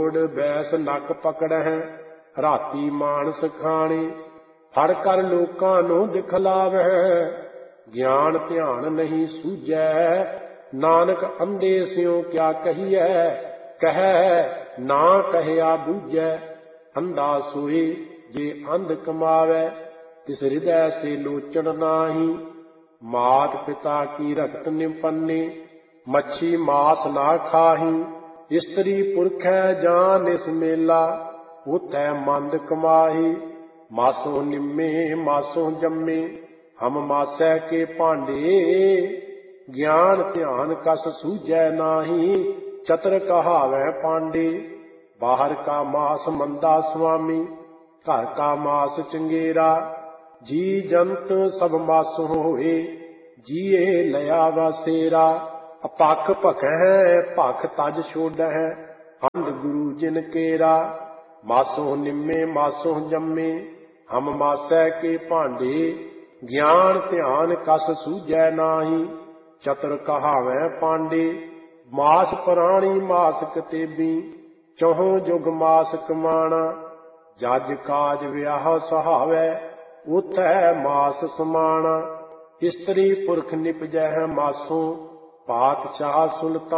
ਜੋੜ ਬੈਸ ਨੱਕ ਪਕੜਹਿ, ਰਾਤੀ ਮਾਨਸ ਖਾਣੇ। ਫੜ ਕਰ ਲੋਕਾਂ ਨੂੰ ਦਿਖਲਾਵਹਿ, ਗਿਆਨ ਧਿਆਨ ਨਹੀਂ ਸੂਝੈ। ਨਾਨਕ ਅੰਧੇ ਸਿਉ ਕਿਆ ਕਹੀਐ, ਕਹਿ ਨਾ ਕਹਿਆ ਬੂਝੈ। ਅੰਧਾ ਸੋਏ ਜੇ ਅੰਧ ਕਮਾਵੈ, ਤਿਸ ਹਿਰਦੈ ਸੇ ਲੋਚਨ ਨਾਹੀ। ਮਾਤ ਪਿਤਾ ਕੀ ਰਖਤ ਨਿਪੰਨੇ, ਮੱਛੀ ਮਾਸ ਨਾ ਖਾਹੀ। ਇਸਤਰੀ ਪੁਰਖੈ ਜਾਂ ਨਿਸ ਮੇਲਾ, ਉਥੈ ਮੰਦ ਕਮਾਹੀ। ਮਾਸੋ ਨਿੰਮੇ ਮਾਸੋ ਜੰਮੇ, ਹਮ ਮਾਸੈ ਕੇ ਭਾਂਡੇ। ਗਿਆਨ ਧਿਆਨ ਕਸ ਸੂਝੈ ਨਾਹੀ, ਚਤਰ ਕਹਾਵੈ ਪਾਂਡੇ। ਬਾਹਰ ਕਾ ਮਾਸ ਮੰਦਾ ਸੁਆਮੀ, ਘਰ ਕਾ ਮਾਸ ਚੰਗੇਰਾ। ਜੀ ਜੰਤ ਸਭ ਮਾਸੁ ਹੋਏ, ਜੀਏ ਲਿਆ ਵਾਸੇਰਾ। ਅਪੱਖ ਭਖੈ ਭਖ ਤਜ ਛੋਡਹਿ, ਅੰਧ ਗੁਰੂ ਜਿਨ ਕੇਰਾ। ਮਾਸੋ ਨਿੰਮੇ ਮਾਸੋ ਜੰਮੇ, ਹਮ ਮਾਸੈ ਕੇ ਭਾਂਡੇ। ਗਿਆਨ ਧਿਆਨ ਕਸ ਸੂਝੈ ਨਾਹੀ, ਚਤਰ ਕਹਾਵੈ ਪਾਂਡੇ। ਮਾਸ ਪ੍ਰਾਣੀ ਮਾਸ ਕਤੇਬੀ, ਚਹੁ ਜੁਗ ਮਾਸ ਕਮਾਣਾ। ਜਜ ਕਾਜ ਵਿਆਹ ਸਹਾਵੈ, ਉਥੈ ਮਾਸ ਸਮਾਣਾ। ਇਸਤਰੀ ਪੁਰਖ ਨਿਪਜੈ ਮਾਸੋਂ, ਪਾਤਸ਼ਾਹ ਸੁਲਤਾਨ